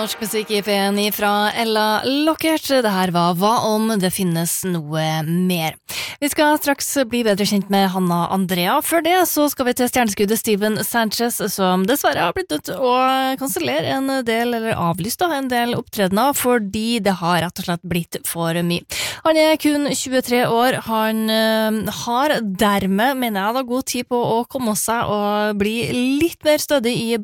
norsk musikk i P1 fra Ella Lockert. Det her var Hva om det finnes noe mer? Vi skal straks bli bedre kjent med Hanna Andrea. Før det så skal vi til stjerneskuddet Steven Sanchez, som dessverre har blitt nødt til å kansellere en del, eller avlyst en del opptredener, fordi det har rett og slett blitt for mye. Han er kun 23 år. Han har dermed, mener jeg da, god tid på å komme seg og bli litt mer stødig i